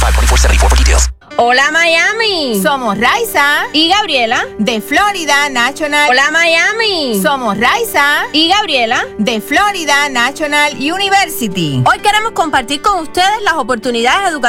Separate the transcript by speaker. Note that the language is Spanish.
Speaker 1: 252474 for details.
Speaker 2: Hola Miami.
Speaker 3: Somos Raiza
Speaker 2: ¿Y Gabriela?
Speaker 3: de Florida National.
Speaker 2: Hola Miami.
Speaker 3: Somos Raiza
Speaker 2: ¿Y Gabriela?
Speaker 3: de Florida National University.
Speaker 2: Hoy queremos compartir con ustedes las oportunidades educativas